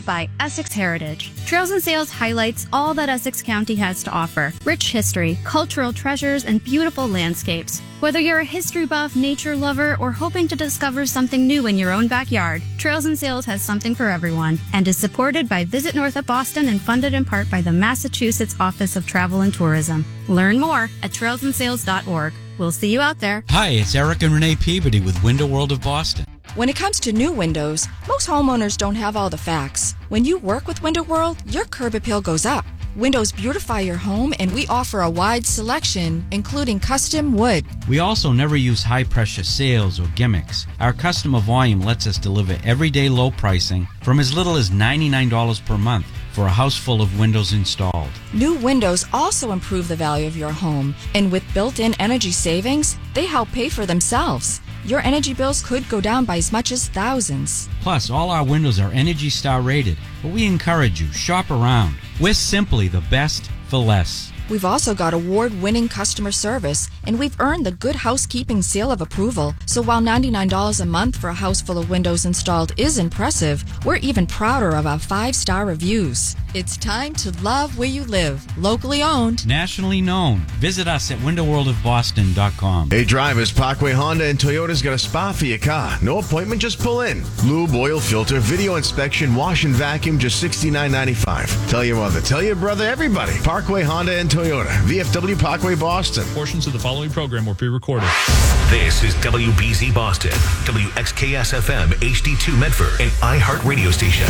backed by Essex Heritage. Trails and Sales highlights all that Essex County has to offer. Rich history, cultural treasures, and beautiful landscapes. Whether you're a history buff, nature lover, or hoping to discover something new in your own backyard, Trails and Sales has something for everyone and is supported by Visit North of Boston and funded in part by the Massachusetts Office of Travel and Tourism. Learn more at trailsandsales.org. We'll see you out there. Hi, it's Eric and Renee Peabody with Window World of Boston. When it comes to new windows, most homeowners don't have all the facts. When you work with Window World, your curb appeal goes up. Windows beautify your home, and we offer a wide selection, including custom wood. We also never use high-pressure sales or gimmicks. Our customer volume lets us deliver everyday low pricing from as little as $99 per month for a house full of windows installed. New windows also improve the value of your home, and with built-in energy savings, they help pay for themselves. Your energy bills could go down by as much as thousands. Plus, all our windows are Energy Star rated, but we encourage you, shop around. We're simply the best for less. We've also got award-winning customer service, and we've earned the Good Housekeeping seal of approval. So while $99 a month for a house full of windows installed is impressive, we're even prouder of our 5-star reviews. It's time to love where you live. Locally owned. Nationally known. Visit us at windowworldofboston.com. Hey drivers, Parkway Honda and Toyota's got a spa for your car. No appointment, just pull in. Lube, oil filter, video inspection, wash and vacuum, just $69.95. Tell your mother, tell your brother, everybody. Parkway Honda and Toyota. VFW Parkway Boston. Portions of the following program were pre-recorded. This is WBZ Boston, WXKS-FM, HD2 Medford, and iHeart Radio Station.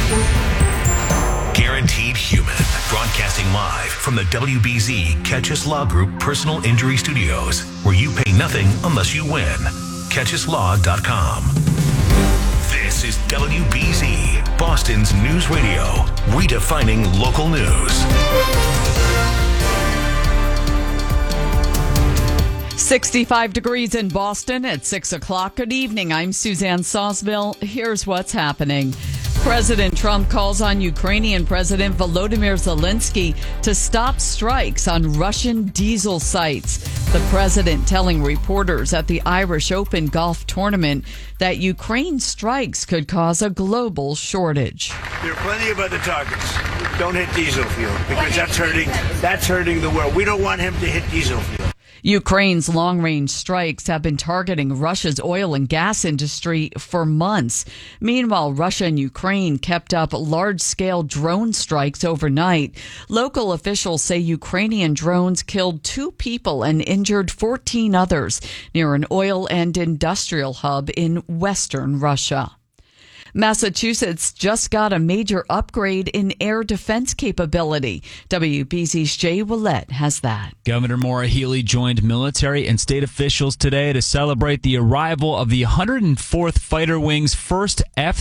Guaranteed Human, broadcasting live from the WBZ Catchus Law Group Personal Injury Studios, where you pay nothing unless you win. CatchusLaw.com. This is WBZ, Boston's news radio, redefining local news. 65 degrees in Boston at 6 o'clock. Good evening. I'm Suzanne Sawsville. Here's what's happening. President Trump calls on Ukrainian President Volodymyr Zelensky to stop strikes on Russian diesel sites. The president telling reporters at the Irish Open golf tournament that Ukraine strikes could cause a global shortage. There are plenty of other targets. Don't hit diesel fuel because that's hurting the world. We don't want him to hit diesel fuel. Ukraine's long-range strikes have been targeting Russia's oil and gas industry for months. Meanwhile, Russia and Ukraine kept up large-scale drone strikes overnight. Local officials say Ukrainian drones killed 2 people and injured 14 others near an oil and industrial hub in western Russia. Massachusetts just got a major upgrade in air defense capability. WBZ's Jay Willett has that. Governor Maura Healey joined military and state officials today to celebrate the arrival of the 104th Fighter Wing's first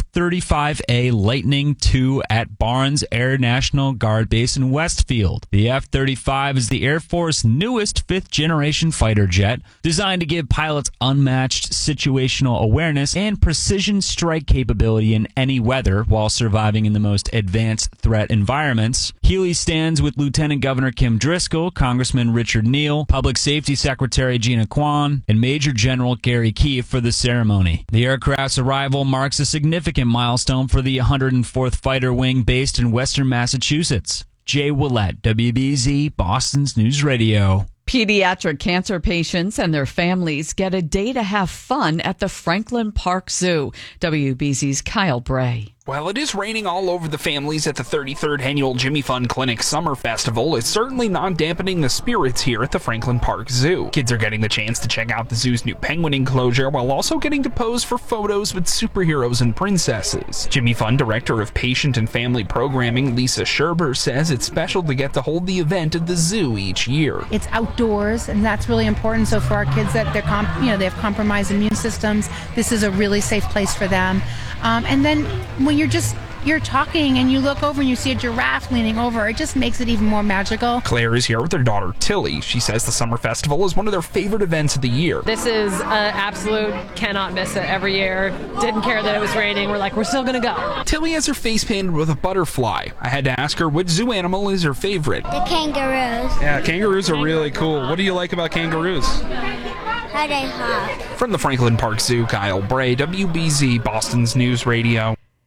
F-35A Lightning II at Barnes Air National Guard Base in Westfield. The F-35 is the Air Force's newest fifth-generation fighter jet, designed to give pilots unmatched situational awareness and precision strike capability in any weather while surviving in the most advanced threat environments. Healey stands with Lieutenant Governor Kim Driscoll, Congressman Richard Neal, Public Safety Secretary Gina Kwan, and Major General Gary Keefe for the ceremony. The aircraft's arrival marks a significant milestone for the 104th Fighter Wing based in western Massachusetts. Jay Willett, WBZ, Boston's News Radio. Pediatric cancer patients and their families get a day to have fun at the Franklin Park Zoo. WBZ's Kyle Bray. While it is raining all over the families at the 33rd Annual Jimmy Fun Clinic Summer Festival, it's certainly not dampening the spirits here at the Franklin Park Zoo. Kids are getting the chance to check out the zoo's new penguin enclosure while also getting to pose for photos with superheroes and princesses. Jimmy Fun Director of Patient and Family Programming Lisa Scherber says it's special to get to hold the event at the zoo each year. It's outdoors, and that's really important. So for our kids that they have compromised immune systems, this is a really safe place for them. And then when you're talking and you look over and you see a giraffe leaning over, it just makes it even more magical. Claire is here with her daughter Tilly. She says the Summer Festival is one of their favorite events of the year. This is absolute, cannot miss it every year. Didn't care that it was raining. We're still going to go. Tilly has her face painted with a butterfly. I had to ask her which zoo animal is her favorite. The kangaroos. Yeah, kangaroos are really cool. What do you like about kangaroos? How they hop. From the Franklin Park Zoo, Kyle Bray, WBZ, Boston's News Radio.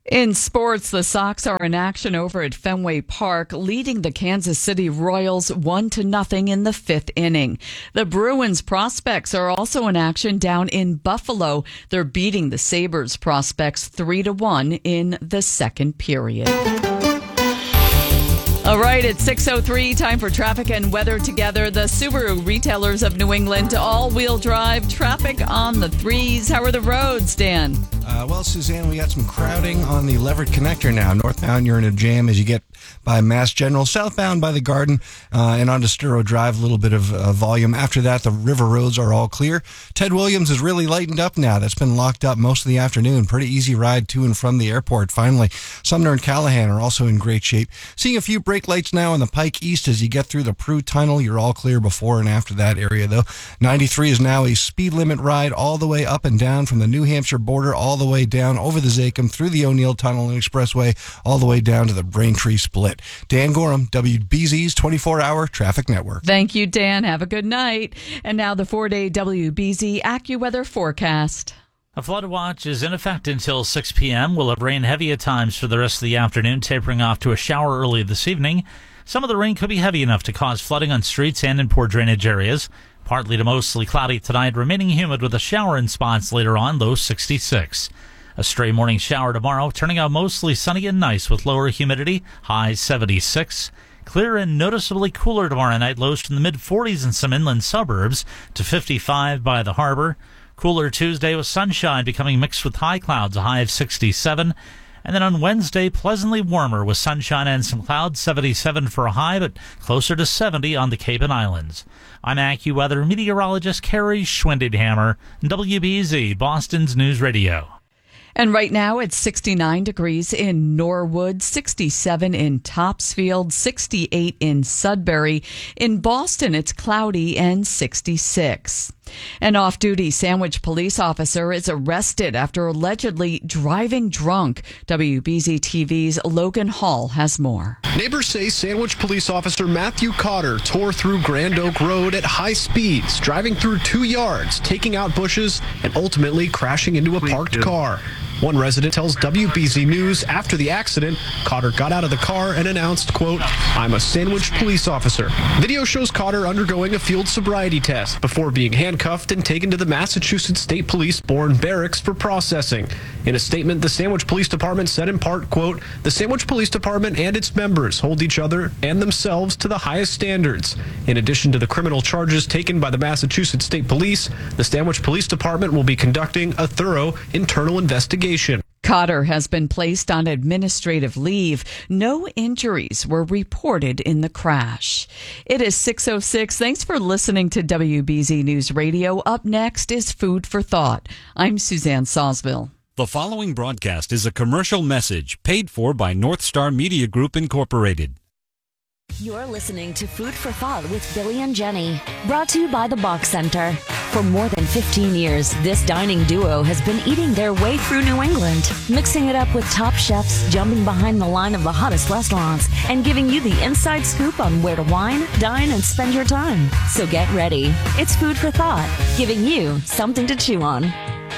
In sports, the Sox are in action over at Fenway Park, leading the Kansas City Royals 1-0 in the fifth inning. The Bruins prospects are also in action down in Buffalo. They're beating the Sabres prospects 3-1 in the second period. All right, it's 6:03, time for traffic and weather together. The Subaru retailers of New England, all-wheel drive, traffic on the threes. How are the roads, Dan? Well, Suzanne, we got some crowding on the Leverett Connector now. Northbound, you're in a jam as you get by Mass General. Southbound by the Garden and onto Sturo Drive, a little bit of volume. After that, the river roads are all clear. Ted Williams is really lightened up now. That's been locked up most of the afternoon. Pretty easy ride to and from the airport, finally. Sumner and Callahan are also in great shape. Seeing a few brake lights now on the Pike East as you get through the Prue Tunnel. You're all clear before and after that area, though. 93 is now a speed limit ride all the way up and down from the New Hampshire border all the way down over the Zakim, through the O'Neill Tunnel and Expressway, all the way down to the Braintree Split. Dan Gorham, WBZ's 24-hour traffic network. Thank you, Dan. Have a good night. And now the 4-day WBZ AccuWeather forecast. A flood watch is in effect until 6 p.m. We'll have rain heavy at times for the rest of the afternoon, tapering off to a shower early this evening. Some of the rain could be heavy enough to cause flooding on streets and in poor drainage areas. Partly to mostly cloudy tonight, remaining humid with a shower in spots later on, low 66. A stray morning shower tomorrow, turning out mostly sunny and nice with lower humidity, high 76. Clear and noticeably cooler tomorrow night, lows from the mid-40s in some inland suburbs to 55 by the harbor. Cooler Tuesday with sunshine becoming mixed with high clouds, a high of 67. And then on Wednesday, pleasantly warmer with sunshine and some clouds, 77 for a high, but closer to 70 on the Cape and Islands. I'm AccuWeather meteorologist Carrie Schwindedhammer, WBZ, Boston's News Radio. And right now it's 69 degrees in Norwood, 67 in Topsfield, 68 in Sudbury. In Boston, it's cloudy and 66. An off-duty Sandwich police officer is arrested after allegedly driving drunk. WBZ TV's Logan Hall has more. Neighbors say Sandwich police officer Matthew Cotter tore through Grand Oak Road at high speeds, driving through 2 yards, taking out bushes, and ultimately crashing into a parked car. One resident tells WBZ News after the accident, Cotter got out of the car and announced, quote, "I'm a Sandwich police officer." Video shows Cotter undergoing a field sobriety test before being handcuffed and taken to the Massachusetts State Police Bourne Barracks for processing. In a statement, the Sandwich Police Department said in part, quote, "The Sandwich Police Department and its members hold each other and themselves to the highest standards. In addition to the criminal charges taken by the Massachusetts State Police, the Sandwich Police Department will be conducting a thorough internal investigation." Cotter has been placed on administrative leave. No injuries were reported in the crash. It is 6:06. Thanks for listening to WBZ News Radio. Up next is Food for Thought. I'm Suzanne Sawsville. The following broadcast is a commercial message paid for by North Star Media Group, Incorporated. You're listening to Food for Thought with Billy and Jenny, brought to you by the Bach Center. For more than 15 years, this dining duo has been eating their way through New England, mixing it up with top chefs, jumping behind the line of the hottest restaurants, and giving you the inside scoop on where to wine, dine, and spend your time. So get ready. It's Food for Thought, giving you something to chew on.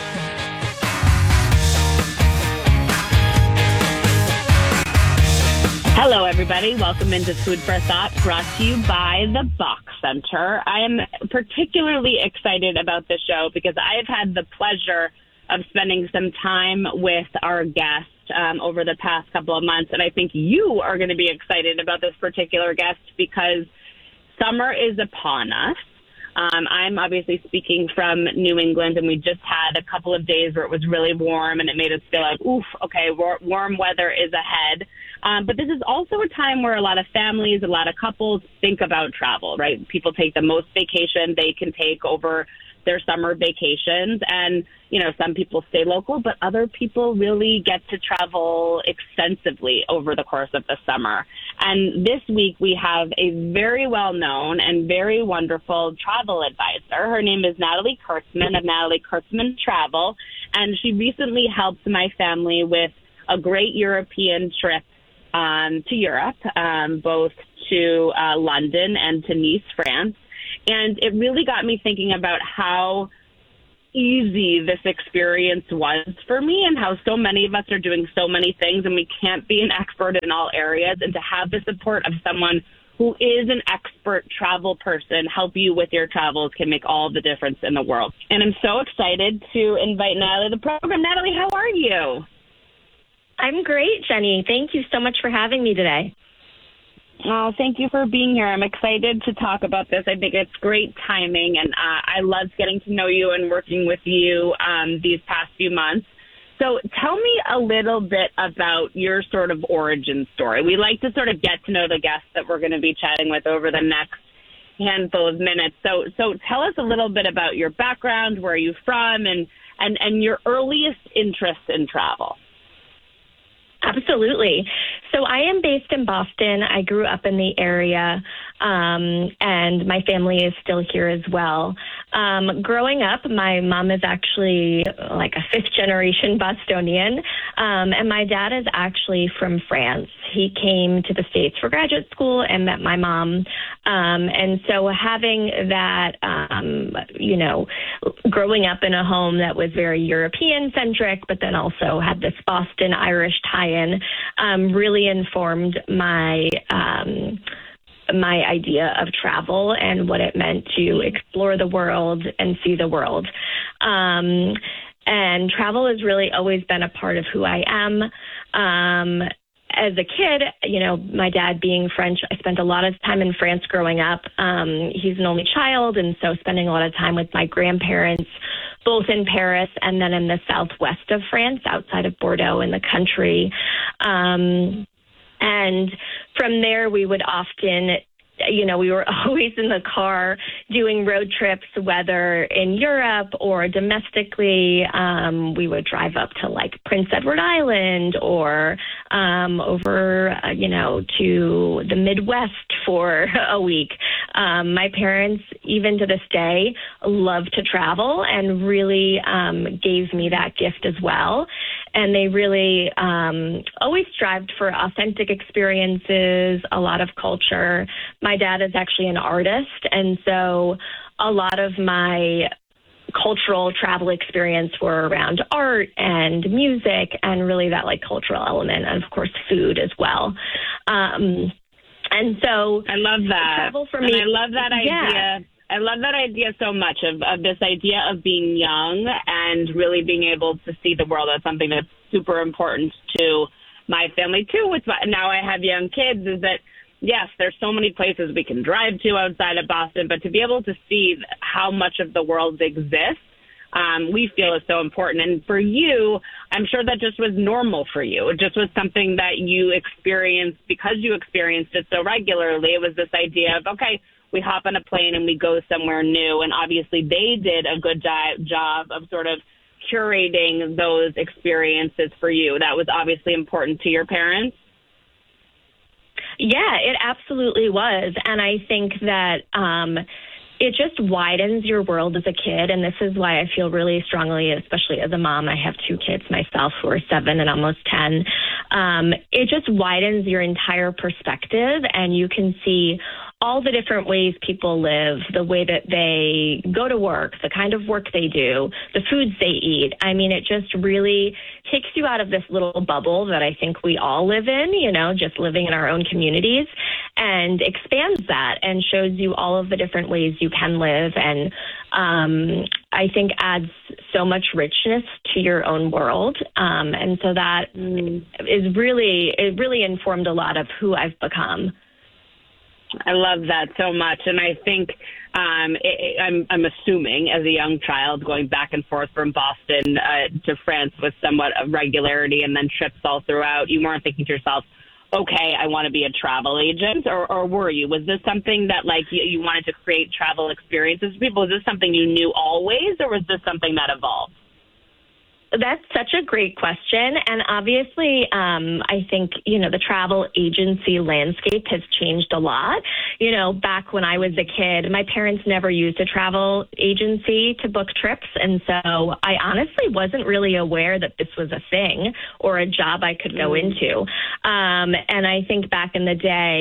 Hello, everybody. Welcome into Food for Thought, brought to you by the Bach Center. I am particularly excited about this show because I have had the pleasure of spending some time with our guest over the past couple of months, and I think you are going to be excited about this particular guest because summer is upon us. I'm obviously speaking from New England, and we just had a couple of days where it was really warm, and it made us feel like, oof, okay, warm weather is ahead. But this is also a time where a lot of families, a lot of couples think about travel, right? People take the most vacation they can take over their summer vacations. And, you know, some people stay local, but other people really get to travel extensively over the course of the summer. And this week we have a very well-known and very wonderful travel advisor. Her name is Natalie Kurtzman of Natalie Kurtzman Travel. And she recently helped my family with a great European trip to Europe, both to London and to Nice, France. And it really got me thinking about how easy this experience was for me and how so many of us are doing so many things and we can't be an expert in all areas, and to have the support of someone who is an expert travel person help you with your travels can make all the difference in the world. And I'm so excited to invite Natalie to the program. Natalie, how are you? I'm great, Jenny. Thank you so much for having me today. Oh, thank you for being here. I'm excited to talk about this. I think it's great timing, and I loved getting to know you and working with you these past few months. So tell me a little bit about your sort of origin story. We like to sort of get to know the guests that we're going to be chatting with over the next handful of minutes. So tell us a little bit about your background, where are you from, and your earliest interest in travel. Absolutely. So I am based in Boston. I grew up in the area, and my family is still here as well. Growing up, my mom is actually like a fifth-generation Bostonian, and my dad is actually from France. He came to the States for graduate school and met my mom. And so having that, growing up in a home that was very European-centric, but then also had this Boston Irish tie-in, really informed my idea of travel and what it meant to explore the world and see the world. And travel has really always been a part of who I am. As a kid, my dad being French, I spent a lot of time in France growing up. He's an only child, and so spending a lot of time with my grandparents, both in Paris and then in the southwest of France, outside of Bordeaux in the country. And from there, we would often, we were always in the car doing road trips, whether in Europe or domestically. We would drive up to like Prince Edward Island or over, to the Midwest for a week. My parents, even to this day, love to travel and really gave me that gift as well. And they really always strived for authentic experiences, a lot of culture. My dad is actually an artist, and so a lot of my cultural travel experience were around art and music and really that like cultural element, and of course food as well. And so I love that. Travel for me, and I love that idea. Yeah. I love that idea so much of this idea of being young and really being able to see the world. That's something that's super important to my family too. Now I have young kids, is that yes, there's so many places we can drive to outside of Boston, but to be able to see how much of the world exists, we feel is so important. And for you, I'm sure that just was normal for you. It just was something that you experienced because you experienced it so regularly. It was this idea of, okay, we hop on a plane and we go somewhere new. And obviously they did a good job of sort of curating those experiences for you. That was obviously important to your parents. Yeah, it absolutely was. And I think that it just widens your world as a kid. And this is why I feel really strongly, especially as a mom. I have two kids myself who are 7 and almost 10. It just widens your entire perspective, and you can see all the different ways people live, the way that they go to work, the kind of work they do, the foods they eat. I mean, it just really takes you out of this little bubble that I think we all live in, just living in our own communities, and expands that and shows you all of the different ways you can live. And I think adds so much richness to your own world. And so that it really informed a lot of who I've become. I love that so much. And I think I'm assuming as a young child going back and forth from Boston to France with somewhat of regularity and then trips all throughout, you weren't thinking to yourself, okay, I want to be a travel agent, or were you? Was this something that like you wanted to create travel experiences for people? Was this something you knew always, or was this something that evolved? That's such a great question. And obviously, I think, the travel agency landscape has changed a lot. Back when I was a kid, my parents never used a travel agency to book trips. And so I honestly wasn't really aware that this was a thing or a job I could go into. And I think back in the day,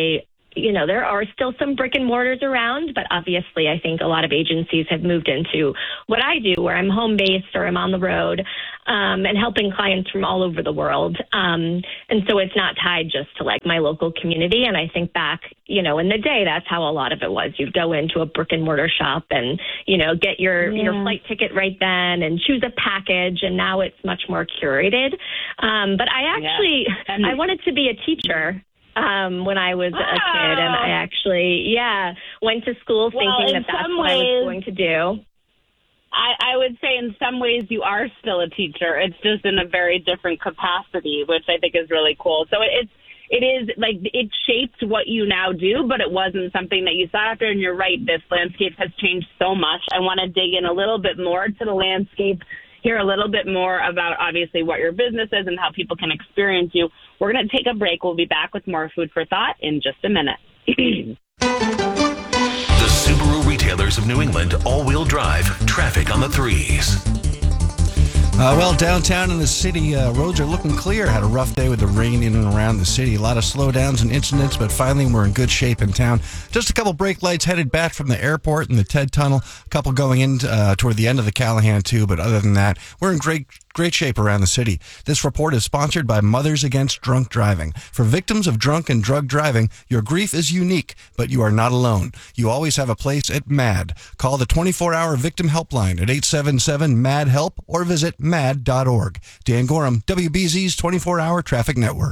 there are still some brick and mortars around, but obviously I think a lot of agencies have moved into what I do, where I'm home based or I'm on the road, and helping clients from all over the world. And so it's not tied just to like my local community. And I think back, in the day, that's how a lot of it was. You'd go into a brick and mortar shop and, get your flight ticket right then and choose a package. And now it's much more curated. But I wanted to be a teacher when I was a kid, and I actually, went to school thinking that's what I was going to do. I would say in some ways you are still a teacher. It's just in a very different capacity, which I think is really cool. So it is like it shaped what you now do, but it wasn't something that you sought after. And you're right, this landscape has changed so much. I want to dig in a little bit more to the landscape, hear a little bit more about obviously what your business is and how people can experience you. We're going to take a break. We'll be back with more Food for Thought in just a minute. The Subaru retailers of New England all-wheel drive, traffic on the threes. Well, downtown in the city, roads are looking clear. Had a rough day with the rain in and around the city. A lot of slowdowns and incidents, but finally we're in good shape in town. Just a couple brake lights headed back from the airport and the TED Tunnel. A couple going in toward the end of the Callahan, too. But other than that, we're in great shape around the city. This report is sponsored by Mothers Against Drunk Driving. For victims of drunk and drug driving, your grief is unique, but you are not alone. You always have a place at MAD. Call the 24-hour victim helpline at 877-MAD-HELP or visit mad.org. Dan Gorham, WBZ's 24-hour traffic network.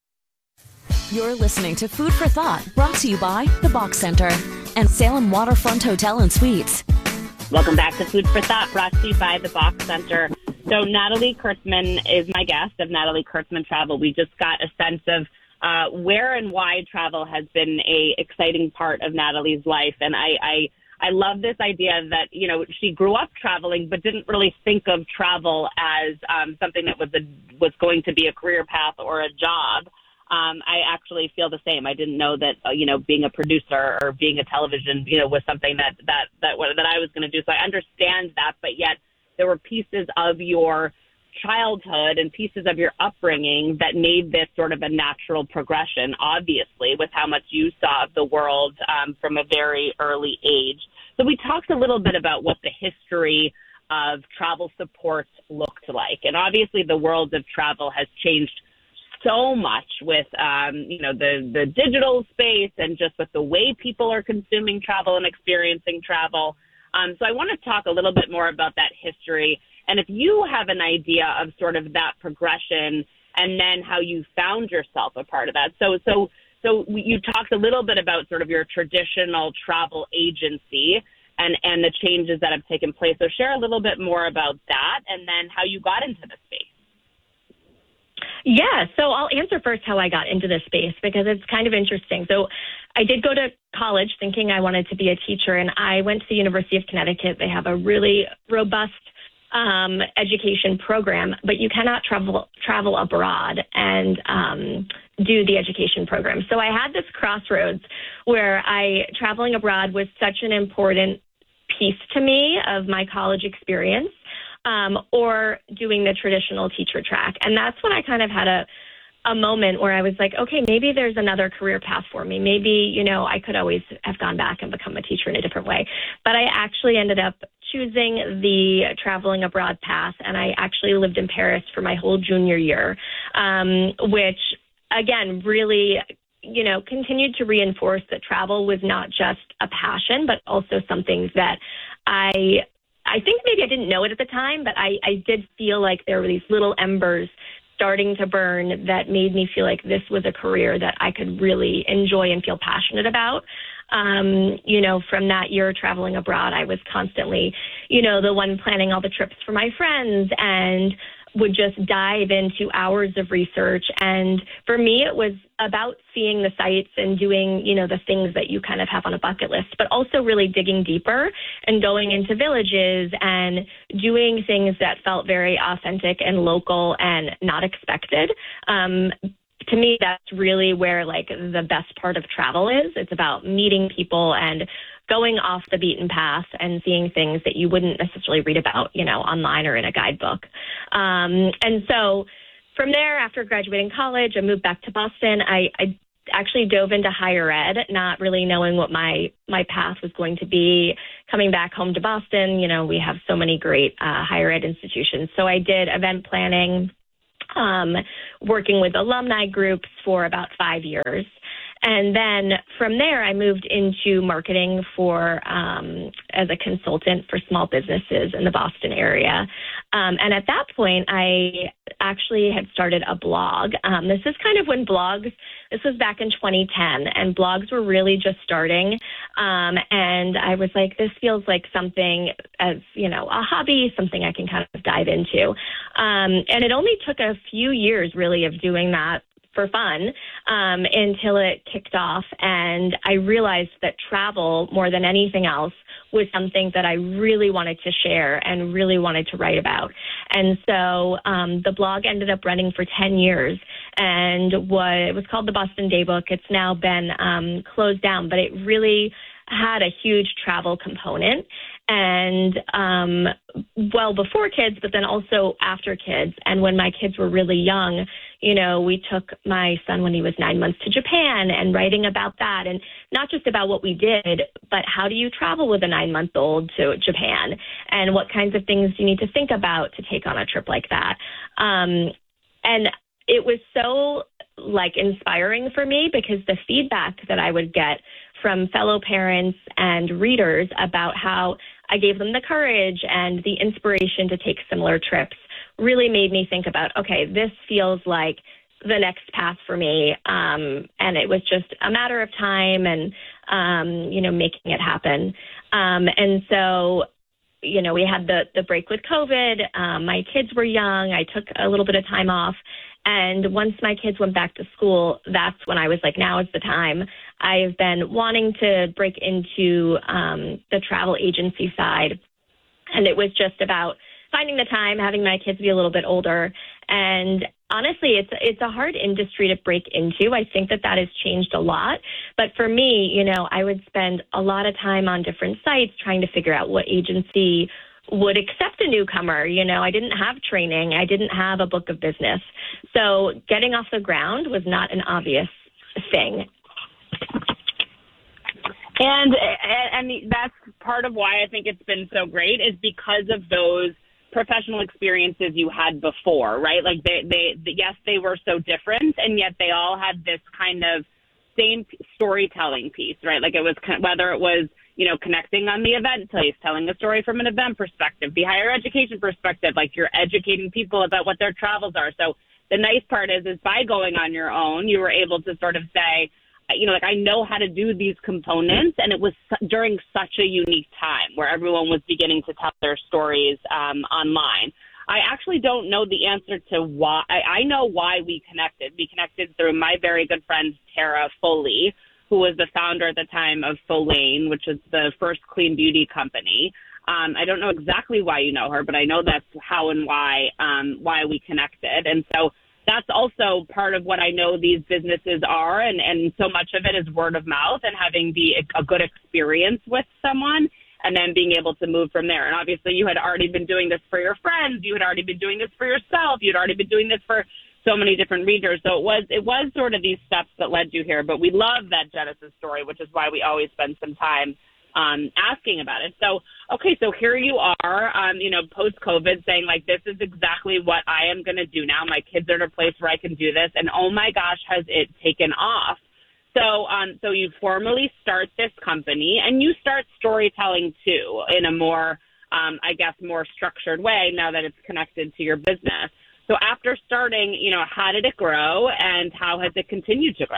You're listening to Food for Thought, brought to you by The Box Center and Salem Waterfront Hotel and Suites. Welcome back to Food for Thought, brought to you by the Box Center. So Natalie Kurtzman is my guest of Natalie Kurtzman Travel. We just got a sense of where and why travel has been a exciting part of Natalie's life. And I love this idea that, she grew up traveling, but didn't really think of travel as something that was going to be a career path or a job. I actually feel the same. I didn't know that, being a producer or being a television, was something that I was going to do. So I understand that, but yet there were pieces of your childhood and pieces of your upbringing that made this sort of a natural progression, obviously, with how much you saw of the world from a very early age. So we talked a little bit about what the history of travel support looked like. And obviously the world of travel has changed so much with, the digital space and just with the way people are consuming travel and experiencing travel. So I want to talk a little bit more about that history. And if you have an idea of sort of that progression and then how you found yourself a part of that. So you talked a little bit about sort of your traditional travel agency and the changes that have taken place. So share a little bit more about that and then how you got into the space. Yeah, so I'll answer first how I got into this space because it's kind of interesting. So I did go to college thinking I wanted to be a teacher, and I went to the University of Connecticut. They have a really robust education program, but you cannot travel abroad and do the education program. So I had this crossroads where traveling abroad was such an important piece to me of my college experience. Or doing the traditional teacher track. And that's when I kind of had a moment where I was like, okay, maybe there's another career path for me. Maybe, I could always have gone back and become a teacher in a different way. But I actually ended up choosing the traveling abroad path. And I actually lived in Paris for my whole junior year, which, again, really continued to reinforce that travel was not just a passion, but also something that I think maybe I didn't know it at the time, but I did feel like there were these little embers starting to burn that made me feel like this was a career that I could really enjoy and feel passionate about. From that year traveling abroad, I was constantly, the one planning all the trips for my friends and would just dive into hours of research. And for me, it was about seeing the sites and doing, the things that you kind of have on a bucket list, but also really digging deeper and going into villages and doing things that felt very authentic and local and not expected. To me, that's really where the best part of travel is. It's about meeting people and going off the beaten path and seeing things that you wouldn't necessarily read about, online or in a guidebook. And so from there, after graduating college, I moved back to Boston. I actually dove into higher ed, not really knowing what my path was going to be. Coming back home to Boston, we have so many great higher ed institutions. So I did event planning, working with alumni groups for about 5 years. And then from there, I moved into marketing as a consultant for small businesses in the Boston area. And at that point, I actually had started a blog. This is kind of when this was back in 2010, and blogs were really just starting. And I was like, this feels like something as, a hobby, something I can kind of dive into. And it only took a few years really of doing that for fun until it kicked off. And I realized that travel, more than anything else, was something that I really wanted to share and really wanted to write about. And so the blog ended up running for 10 years, and it was called the Boston Daybook. It's now been closed down, but it really had a huge travel component. And well before kids, but then also after kids. And when my kids were really young, we took my son when he was 9 months to Japan, and writing about that, and not just about what we did, but how do you travel with a 9-month-old to Japan, and what kinds of things do you need to think about to take on a trip like that. And it was so inspiring for me, because the feedback that I would get from fellow parents and readers about how I gave them the courage and the inspiration to take similar trips really made me think about, okay, this feels like the next path for me. And it was just a matter of time and, making it happen. And so, we had the break with COVID. My kids were young. I took a little bit of time off. And once my kids went back to school, that's when I was like, now is the time. I've been wanting to break into the travel agency side. And it was just about finding the time, having my kids be a little bit older. And honestly, it's a hard industry to break into. I think that has changed a lot. But for me, I would spend a lot of time on different sites trying to figure out what agency would accept a newcomer. I didn't have training. I didn't have a book of business. So getting off the ground was not an obvious thing. And that's part of why I think it's been so great, is because of those professional experiences you had before, right? Like yes, they were so different, and yet they all had this kind of same storytelling piece, right? Like it was, whether it was, connecting on the event place, telling a story from an event perspective, the higher education perspective, like you're educating people about what their travels are. So the nice part is by going on your own, you were able to sort of say, I know how to do these components. And it was during such a unique time where everyone was beginning to tell their stories online. I actually don't know the answer to why. I know why we connected. We connected through my very good friend, Tara Foley, who was the founder at the time of Folane, which is the first clean beauty company. I don't know exactly why you know her, but I know that's how and why we connected. And so that's also part of what I know these businesses are. And so much of it is word of mouth and having a good experience with someone, and then being able to move from there. And obviously you had already been doing this for your friends. You had already been doing this for yourself. You'd already been doing this for so many different readers. So it was sort of these steps that led you here. But we love that Genesis story, which is why we always spend some time asking about it. So, okay, so here you are, post-COVID, saying, this is exactly what I am going to do now. My kids are in a place where I can do this. And, oh, my gosh, has it taken off. So you formally start this company, and you start storytelling, too, in a more, more structured way now that it's connected to your business. So after starting, how did it grow, and how has it continued to grow?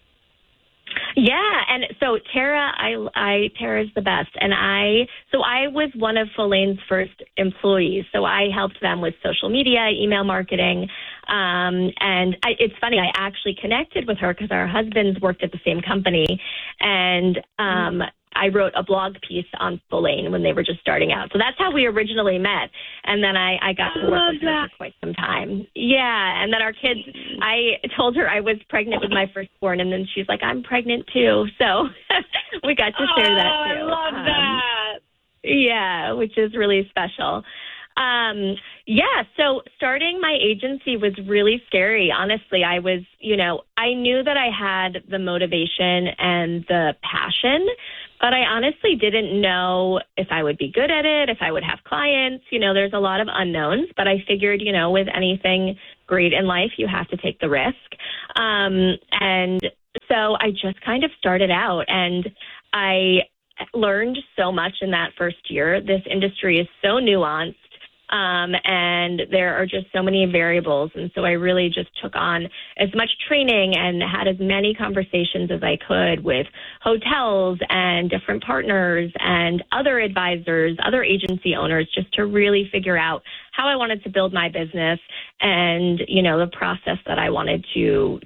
Yeah, and so Tara's the best, and I was one of Folane's first employees, so I helped them with social media, email marketing, and it's funny, I actually connected with her because our husbands worked at the same company, and I wrote a blog piece on Folane when they were just starting out. So that's how we originally met. And then I got to work with her for quite some time. Yeah. And then our kids, I told her I was pregnant with my firstborn, and then she's like, I'm pregnant too. So we got to share that too. I love that. Yeah, which is really special. Yeah, so starting my agency was really scary. Honestly, I knew that I had the motivation and the passion, but I honestly didn't know if I would be good at it, if I would have clients. There's a lot of unknowns, but I figured, with anything great in life, you have to take the risk. And so I just kind of started out, and I learned so much in that first year. This industry is so nuanced. And there are just so many variables. And so I really just took on as much training and had as many conversations as I could with hotels and different partners and other advisors, other agency owners, just to really figure out how I wanted to build my business and, the process that I wanted to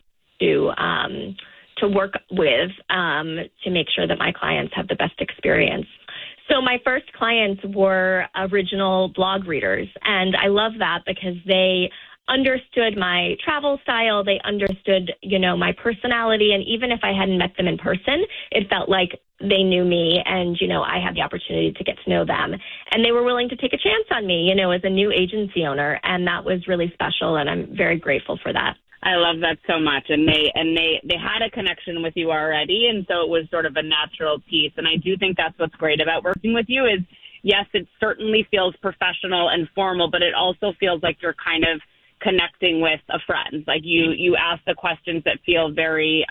work with, to make sure that my clients have the best experience. So my first clients were original blog readers, and I love that because they understood my travel style. They understood, my personality, and even if I hadn't met them in person, it felt like they knew me, and, I had the opportunity to get to know them. And they were willing to take a chance on me, as a new agency owner, and that was really special, and I'm very grateful for that. I love that so much. And they had a connection with you already. And so it was sort of a natural piece. And I do think that's what's great about working with you is, yes, it certainly feels professional and formal, but it also feels like you're kind of connecting with a friend. Like you ask the questions that feel very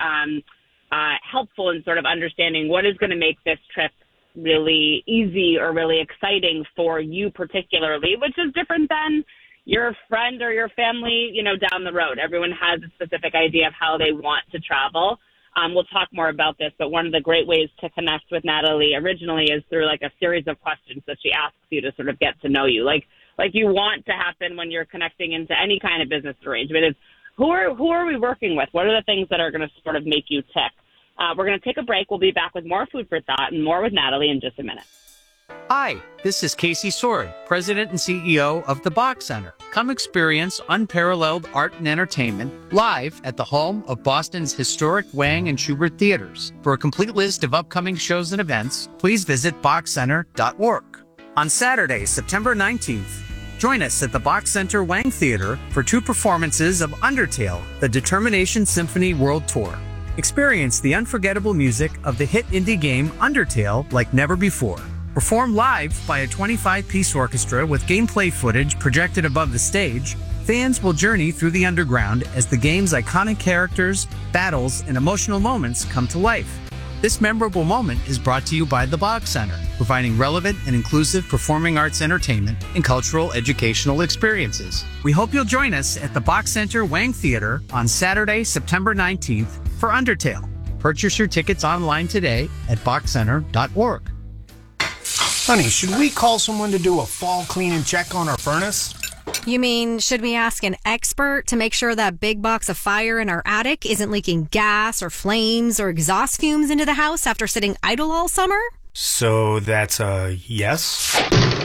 helpful in sort of understanding what is going to make this trip really easy or really exciting for you particularly, which is different than your friend or your family, down the road. Everyone has a specific idea of how they want to travel. We'll talk more about this, but one of the great ways to connect with Natalie originally is through like a series of questions that she asks you to sort of get to know you. Like you want to happen when you're connecting into any kind of business arrangement is who are we working with? What are the things that are going to sort of make you tick? We're going to take a break. We'll be back with more Food for Thought and more with Natalie in just a minute. Hi, this is Casey Sword, President and CEO of the Bach Center. Come experience unparalleled art and entertainment live at the home of Boston's historic Wang and Schubert theaters. For a complete list of upcoming shows and events, please visit BachCenter.org. On Saturday, September 19th, join us at the Bach Center Wang Theater for 2 performances of Undertale, the Determination Symphony World Tour. Experience the unforgettable music of the hit indie game Undertale like never before. Performed live by a 25-piece orchestra with gameplay footage projected above the stage, fans will journey through the underground as the game's iconic characters, battles, and emotional moments come to life. This memorable moment is brought to you by the Bach Center, providing relevant and inclusive performing arts entertainment and cultural educational experiences. We hope you'll join us at the Bach Center Wang Theater on Saturday, September 19th for Undertale. Purchase your tickets online today at BachCenter.org. Honey, should we call someone to do a fall clean and check on our furnace? You mean, should we ask an expert to make sure that big box of fire in our attic isn't leaking gas or flames or exhaust fumes into the house after sitting idle all summer? So that's a yes?